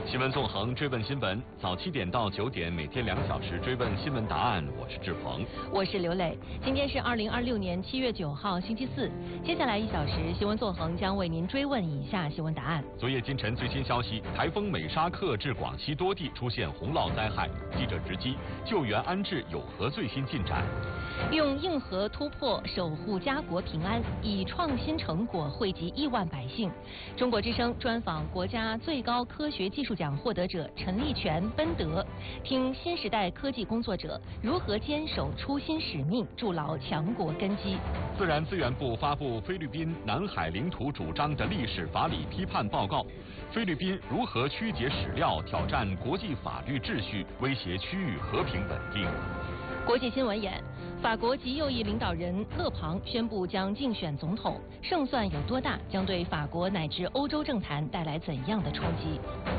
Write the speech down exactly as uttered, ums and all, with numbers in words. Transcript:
新闻纵横，追问新闻，早七点到九点，每天两小时追问新闻答案。我是志鹏， 我是刘磊。今天是二零二六年七月九号，星期四。接下来一小时，新闻纵横将为您追问以下新闻答案。 昨夜今晨最新消息，台风美沙克致广西多地出现洪涝灾害，记者直击救援安置有何最新进展？ 用硬核突破守护家国平安，以创新成果惠及亿万百姓。中国之声专访国家最高科学技术奖获得者陈立全、奔德，听新时代科技工作者如何坚守初心使命，筑牢强国根基。 自然资源部发布菲律宾南海领土主张的历史法理批判报告，菲律宾如何曲解史料，挑战国际法律秩序，威胁区域和平稳定。 国际新闻眼，法国极右翼领导人勒庞宣布将竞选总统，胜算有多大，将对法国乃至欧洲政坛带来怎样的冲击？